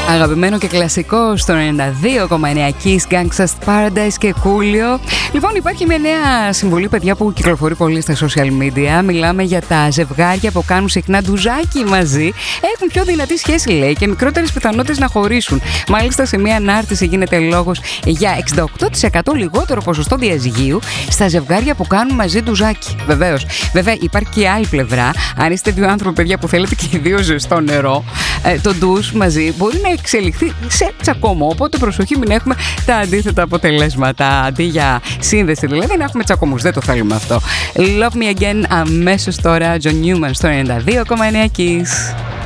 Αγαπημένο και κλασικό στο 92,9 Kiss, Gangsta's Paradise και Coolio. Λοιπόν, υπάρχει μια νέα συμβουλή, παιδιά, που κυκλοφορεί πολύ στα social media. Μιλάμε για τα ζευγάρια που κάνουν συχνά ντουζάκι μαζί. Έχουν πιο δυνατή σχέση, λέει, και μικρότερες πιθανότητες να χωρίσουν. Μάλιστα, σε μια ανάρτηση γίνεται λόγος για 68% λιγότερο ποσοστό διαζυγίου στα ζευγάρια που κάνουν μαζί ντουζάκι. Βεβαίως. Βέβαια, υπάρχει και η άλλη πλευρά. Αν είστε δύο άνθρωποι, παιδιά, που θέλετε και οι δύο ζεστό νερό, το ντουζ μαζί μπορεί να εξελιχθεί σε τσακώμο. Οπότε προσοχή, μην έχουμε τα αντίθετα αποτελέσματα. Αντί για σύνδεση, δηλαδή, να έχουμε τσακωμούς. Δεν το θέλουμε αυτό. Love Me Again αμέσως τώρα. John Newman στο 92,9 Kiss.